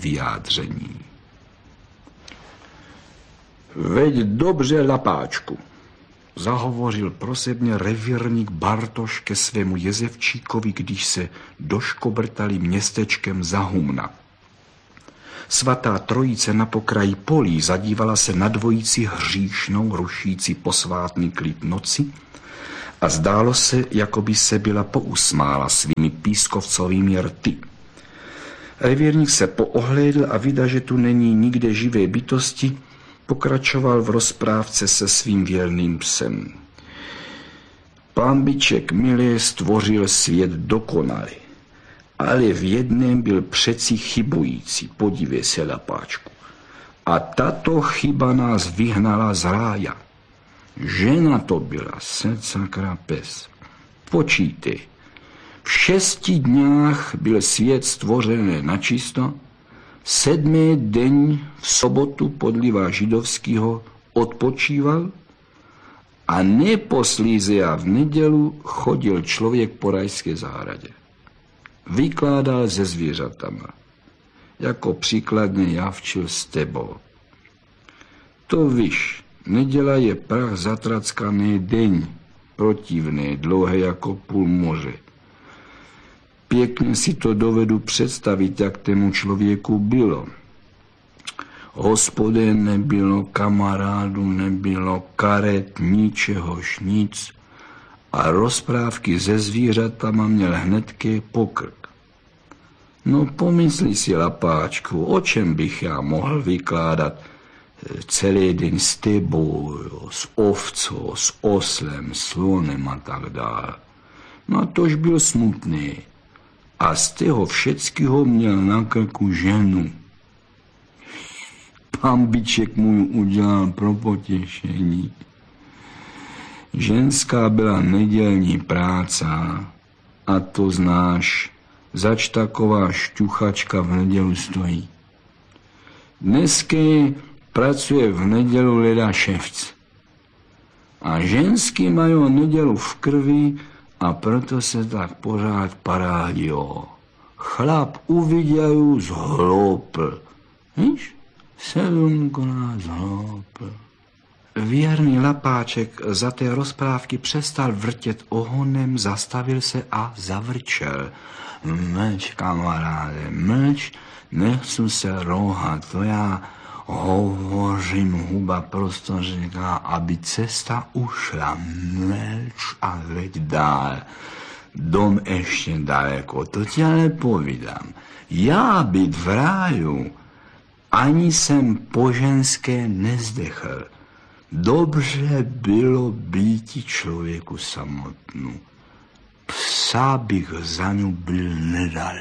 zahovořil prosebně revírník Bartoš ke svému jezevčíkovi, když se doškobrtali městečkem za Humna. Svatá trojice na pokraji polí zadívala se na dvojici hříšnou, rušící posvátný klid noci a zdálo se, jako by se byla pousmála svými pískovcovými rty. Revírník se poohlédl a vida, že tu není nikde živé bytosti, pokračoval v rozprávce se svým věrným psem. Pánbiček milé stvořil svět dokonale, ale v jednom byl přeci chybující, podívej se, lapáčku. A tato chyba nás vyhnala z rája. Žena to byla, secakra pes. Počítej, v šesti dňách byl svět stvořený načisto, sedmý den v sobotu podliva židovského odpočíval a neposlíze a v nedělu chodil člověk po rajské zahradě. Vykládal se zvířatama, jako příkladně javčil s tebou. To víš, neděla je prach zatrackaný deň, protivný, dlouhé jako půl moře. Pěkně si to dovedu představit, jak tému člověku bylo. Hospody nebylo, kamarádu nebylo, karet, ničehož nic a rozprávky se zvířatama měl hnedky pokrk. No pomysli si, lapáčku, o čem bych já mohl vykládat celý den s tebou, s ovcou, s oslem, slonem a tak dále. No tož byl smutný. A z toho všeckého měl na krku ženu. Pánbiček mu udělal pro potěšení. Ženská byla nedělní práce a to znáš, zač taková šťuchačka v nedělu stojí. Dnesky pracuje v nedělu leda ševc. A ženský mají nedělu v krvi a proto se tak pořád parádio. Chlap uviděl, zhloupl. Víš? Sedmkrát zhloupl. Věrný lapáček za té rozprávky přestal vrtět ohonem, zastavil se a zavrčel. Mlč, kamaráde, mlč, nechci se rouhat, to já hovořím, huba prostě říká, aby cesta ušla. Mlč a veď dál. Dom ještě daleko, to ti ale povídám. Já být v ráju, ani jsem po ženské nezdechl. Dobře bylo býti člověku samotnou. Psa bych za ňu byl nedal.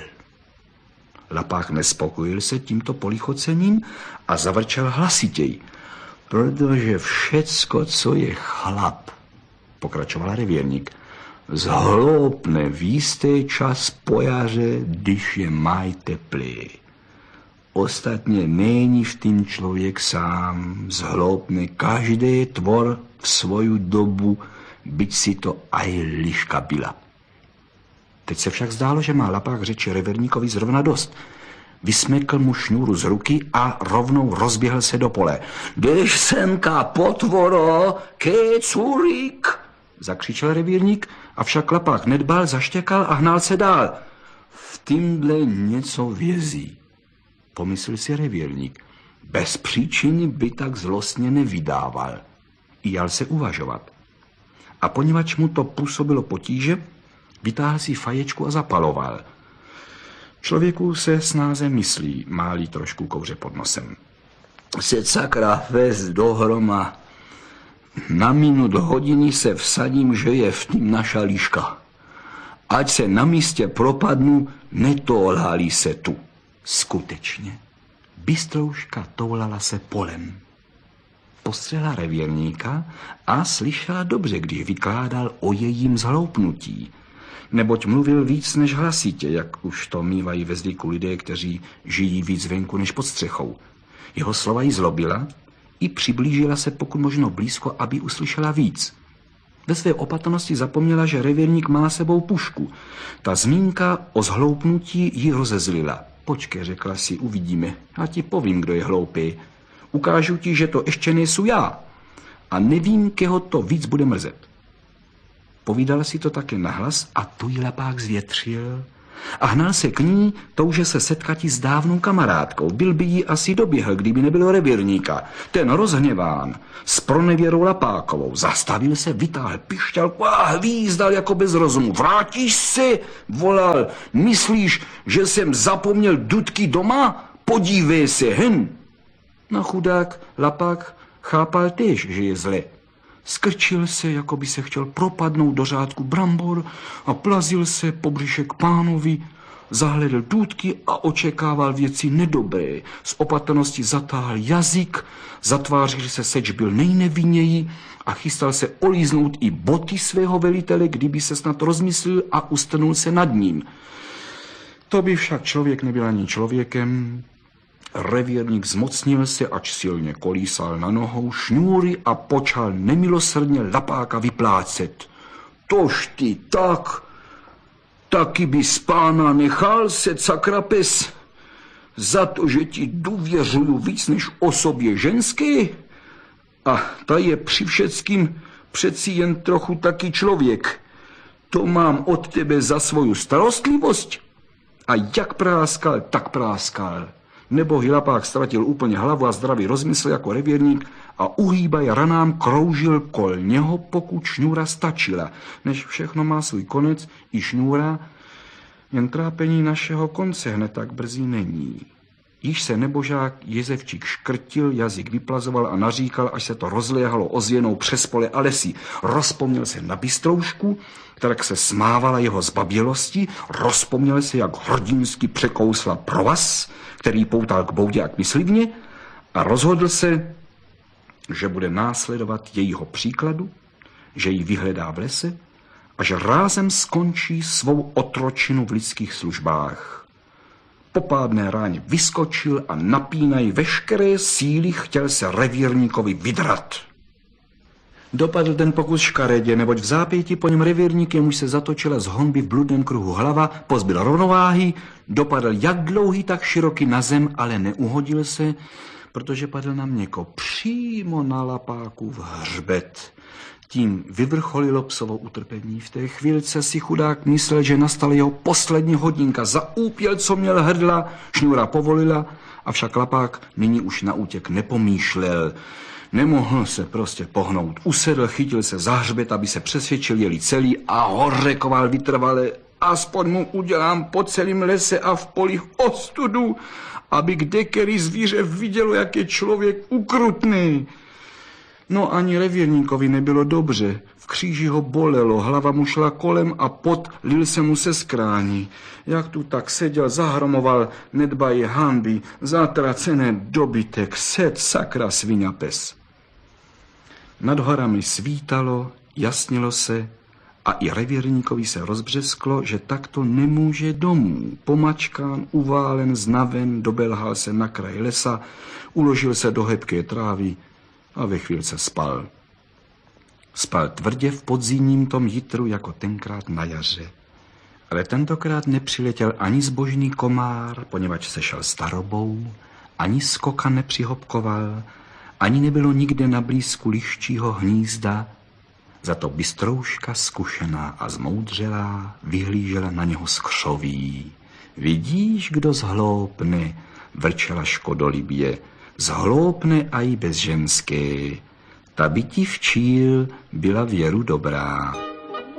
Lapák nespokojil se tímto polichocením a zavrčel hlasitěji. Protože všecko, co je chlap, pokračoval revírník, zhloupne v jistý čas po jaře, když je maj teplý. Ostatně není v tím člověk sám, zhloupne každý tvor v svoju dobu, byť si to aj liška byla. Teď se však zdálo, že má lapák řeči revírníkovi zrovna dost. Vysmekl mu šňůru z ruky a rovnou rozběhl se do pole. Jdeš semka, potvoro, kecurík, zakřičel revírník, avšak lapák nedbal, zaštěkal a hnal se dál. V týmhle něco vězí, pomyslel si revírník. Bez příčiny by tak zlostně nevydával. I jal se uvažovat. A poněvadž mu to působilo potíže, vytáhl si faječku a zapaloval. Člověku se snáze myslí, má-li trošku kouře pod nosem. Se sakra vést dohroma. Na minut hodiny se vsadím, že je v tým naša líška. Ať se na místě propadnu, netolhálí se tu. Skutečně. Bystrouška toulala se polem. Postřela revírníka a slyšela dobře, když vykládal o jejím zhloupnutí. Neboť mluvil víc než hlasitě, jak už to mívají ve zvyku lidé, kteří žijí víc venku než pod střechou. Jeho slova jí zlobila i přiblížila se pokud možno blízko, aby uslyšela víc. Ve své opatrnosti zapomněla, že revírník má sebou pušku. Ta zmínka o zhloupnutí ji rozezlila. Počkej, řekla si, uvidíme. Já ti povím, kdo je hloupý. Ukážu ti, že to ještě nejsou já. a nevím, keho to víc bude mrzet. Povídal si to také nahlas a tu ji lapák zvětřil a hnal se k ní, touže se setkati s dávnou kamarádkou. Byl by jí asi doběhl, kdyby nebylo revírníka. Ten rozhněván s pronevěrou Lapákovou zastavil se, vytáhl pišťalku a hvízdal jako bez rozumu. Vrátíš se, volal, myslíš, že jsem zapomněl dudky doma? Podívej se, hen. No chudák Lapák chápal též, že je zle. Skrčil se, jako by se chtěl propadnout do řádku brambor a plazil se po břiše k pánovi, zahledl důtky a očekával věci nedobré. Z opatrnosti zatáhl jazyk, zatvářil, že se seč byl nejnevinněji a chystal se olíznout i boty svého velitele, kdyby se snad rozmyslil a ustrnul se nad ním. To by však člověk nebyl ani člověkem. Revírník zmocnil se, ač silně kolísal na nohou šňůry a počal nemilosrdně Lapáka vyplácet. Tož ty tak, taky bys pána nechal se, cakrapes, za to, že ti důvěřuju víc než osobě ženské? A ta je při všeckým přeci jen trochu taky člověk. To mám od tebe za svoju starostlivost? A jak práskal, tak práskal. Nebohý Lapák ztratil úplně hlavu a zdravý rozmysl jako revírník a uhýbaj ranám kroužil kol něho, pokud šňůra stačila. Než všechno má svůj konec, i šňůra, jen trápení našeho konce hned tak brzy není. Již se nebožák Jezevčík škrtil, jazyk vyplazoval a naříkal, až se to rozléhalo ozvěnou přes pole a lesy. Rozpomněl se na bystroušku, která se smávala jeho zbabělosti, rozpomněl se, jak hrdinsky překousla provaz, který poutal k boudě a k myslivně, a rozhodl se, že bude následovat jejího příkladu, že ji vyhledá v lese a že rázem skončí svou otročinu v lidských službách. Po pádné ráně vyskočil a napínaj veškeré síly chtěl se revírníkovi vydrat. Dopadl ten pokus škaredě, neboť v zápěti po něm revírníkem už se zatočila z honby v bludném kruhu hlava, pozbyl rovnováhy, dopadl jak dlouhý, tak široký na zem, ale neuhodil se, protože padl na měko přímo na Lapákův hřbet. Tím vyvrcholilo psovo utrpení. V té chvílce si chudák myslel, že nastala jeho poslední hodinka. Zaúpěl, co měl hrdla, šňůra povolila, avšak Lapák nyní už na útěk nepomýšlel. Nemohl se prostě pohnout. Usedl, chytil se za hřbet, aby se přesvědčil, jeli celý, a hořekoval vytrvale. Aspoň mu udělám po celém lese a v polích ostudu, aby kdekterý zvíře vidělo, jak je člověk ukrutný. No ani revírníkovi nebylo dobře. V kříži ho bolelo, hlava mu šla kolem a pot lil se mu se skrání. Jak tu tak seděl, zahromoval nedbaje hanby, zatracené dobytek, set sakra sviňa pes. Nad horami svítalo, jasnilo se a i revírníkovi se rozbřesklo, že takto nemůže domů. Pomačkán, uválen, znaven, dobelhal se na kraj lesa, uložil se do hebké trávy a ve chvílce spal. Spal tvrdě v podzimním tom jitru jako tenkrát na jaře. Ale tentokrát nepřiletěl ani zbožný komár, poněvadž se šel starobou, ani skoka nepřihopkoval, ani nebylo nikde na blízku liščího hnízda. Za to bystrouška zkušená a zmoudřelá vyhlížela na něho z křoví. Vidíš, kdo zhloupne, vrčela škodolibě, zhloupne a i bez ženské. Ta by ti včíl byla věru dobrá.